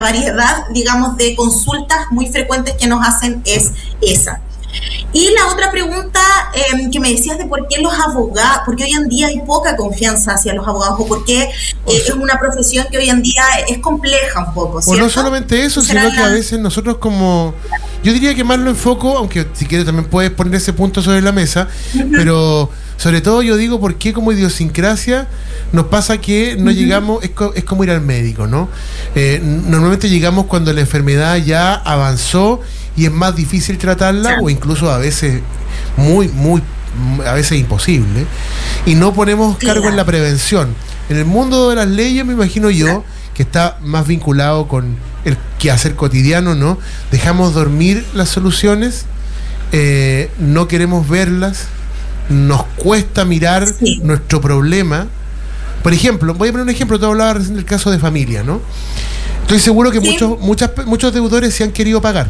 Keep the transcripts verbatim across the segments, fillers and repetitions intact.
variedad, digamos, de consultas muy frecuentes que nos hacen es esa. Y la otra pregunta eh, que me decías de por qué los abogados, porque hoy en día hay poca confianza hacia los abogados, o por qué eh, es una profesión que hoy en día es compleja un poco, ¿cierto? O no solamente eso, sino que a veces nosotros como, yo diría que más lo enfoco, aunque si quieres también puedes poner ese punto sobre la mesa, uh-huh. pero sobre todo yo digo por qué como idiosincrasia nos pasa que no uh-huh. llegamos, es, co- es como ir al médico, ¿no? Eh, normalmente llegamos cuando la enfermedad ya avanzó y es más difícil tratarla, o incluso a veces muy, muy, a veces imposible, y no ponemos cargo en la prevención. En el mundo de las leyes, me imagino yo, que está más vinculado con el quehacer cotidiano, ¿no? Dejamos dormir las soluciones, eh, no queremos verlas, nos cuesta mirar sí. nuestro problema. Por ejemplo, voy a poner un ejemplo, tú hablabas recién del caso de familia, ¿no? Estoy seguro que sí. muchos, muchas, muchos deudores se han querido pagar.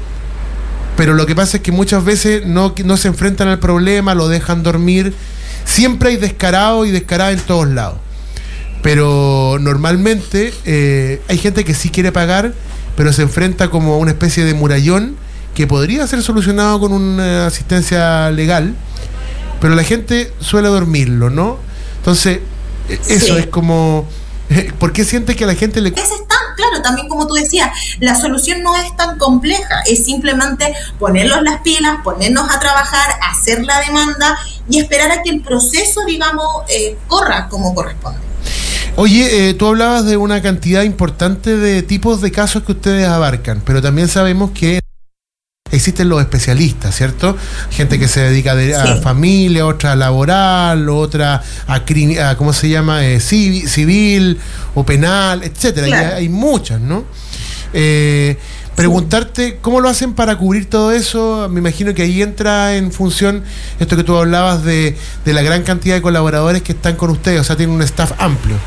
Pero lo que pasa es que muchas veces no, no se enfrentan al problema, lo dejan dormir. Siempre hay descarado y descarada en todos lados. Pero normalmente eh, hay gente que sí quiere pagar, pero se enfrenta como una especie de murallón que podría ser solucionado con una asistencia legal, pero la gente suele dormirlo, ¿no? Entonces, eso sí. es como... ¿Por qué siente que a la gente le... Es tan claro, también como tú decías, la solución no es tan compleja, es simplemente ponernos las pilas, ponernos a trabajar, hacer la demanda y esperar a que el proceso, digamos, eh, corra como corresponde. Oye, eh, tú hablabas de una cantidad importante de tipos de casos que ustedes abarcan, pero también sabemos que existen los especialistas, ¿cierto? Gente que se dedica de, a sí. familia, otra a laboral, otra a, cri- a ¿cómo se llama? Eh, civil, civil o penal, etcétera. Claro. Hay, hay muchas, ¿no? Eh, preguntarte, sí. ¿cómo lo hacen para cubrir todo eso? Me imagino que ahí entra en función esto que tú hablabas de, de la gran cantidad de colaboradores que están con ustedes, o sea, tienen un staff amplio.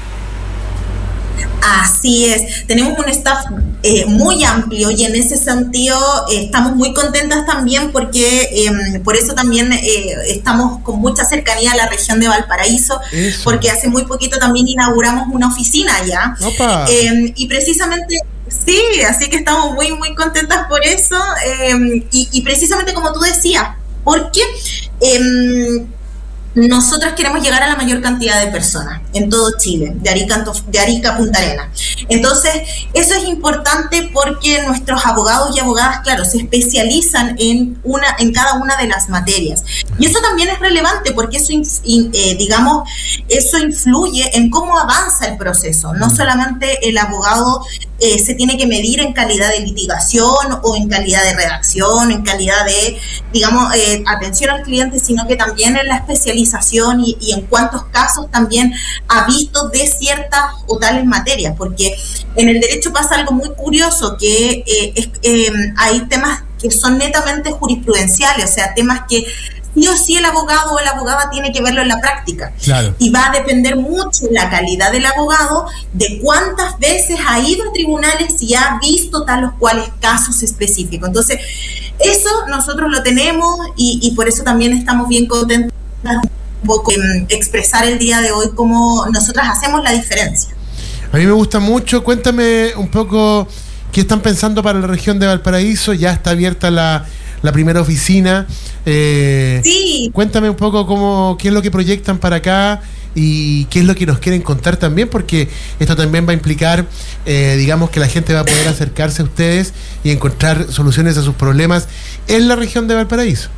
Así es, tenemos un staff eh, muy amplio y en ese sentido eh, estamos muy contentas también porque eh, por eso también eh, estamos con mucha cercanía a la región de Valparaíso, eso. Porque hace muy poquito también inauguramos una oficina allá eh, y precisamente... Sí, así que estamos muy muy contentas por eso eh, y, y precisamente como tú decías, porque... Eh, nosotros queremos llegar a la mayor cantidad de personas en todo Chile, de Arica, de Arica a Punta Arenas. Entonces, eso es importante porque nuestros abogados y abogadas, claro, se especializan en una, en cada una de las materias. Y eso también es relevante porque eso, in, eh, digamos, eso influye en cómo avanza el proceso. No solamente el abogado eh, se tiene que medir en calidad de litigación o en calidad de redacción, en calidad de, digamos, eh, atención al cliente, sino que también en la especialización Y, y en cuántos casos también ha visto de ciertas o tales materias, porque en el derecho pasa algo muy curioso, que eh, es, eh, hay temas que son netamente jurisprudenciales, o sea, temas que sí o sí el abogado o la abogada tiene que verlo en la práctica. Claro. Y va a depender mucho la calidad del abogado de cuántas veces ha ido a tribunales y ha visto tal o cuales casos específicos. Entonces, eso nosotros lo tenemos y, y por eso también estamos bien contentos un poco eh, expresar el día de hoy cómo nosotras hacemos la diferencia. A mí me gusta mucho. Cuéntame un poco qué están pensando para la región de Valparaíso. Ya está abierta la, la primera oficina. Eh, sí. Cuéntame un poco cómo, qué es lo que proyectan para acá y qué es lo que nos quieren contar también, porque esto también va a implicar, eh, digamos, que la gente va a poder acercarse a ustedes y encontrar soluciones a sus problemas en la región de Valparaíso.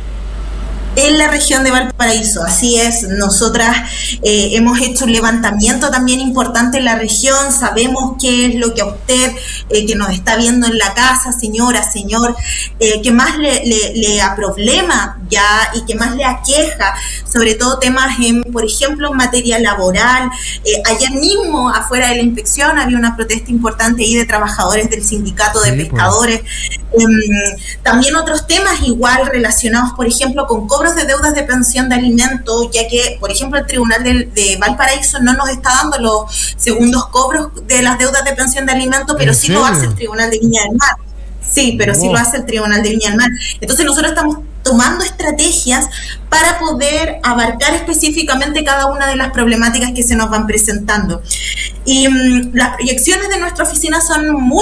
En la región de Valparaíso, así es. Nosotras eh, hemos hecho un levantamiento también importante en la región, sabemos qué es lo que a usted eh, que nos está viendo en la casa, señora, señor, eh, que más le, le, le aproblema ya y que más le aqueja, sobre todo temas en, por ejemplo, en materia laboral. Eh, ayer mismo, afuera de la inspección, había una protesta importante ahí de trabajadores del sindicato de sí, pescadores. Pues. Eh, también otros temas igual relacionados, por ejemplo, con cobros de deudas de pensión de alimentos, ya que, por ejemplo, el Tribunal de, de Valparaíso no nos está dando los segundos cobros de las deudas de pensión de alimentos, pero sí lo hace el Tribunal de Viña del Mar. Sí, pero wow. sí lo hace el Tribunal de Viña del Mar. Entonces nosotros estamos tomando estrategias para poder abarcar específicamente cada una de las problemáticas que se nos van presentando. Y um, las proyecciones de nuestra oficina son muy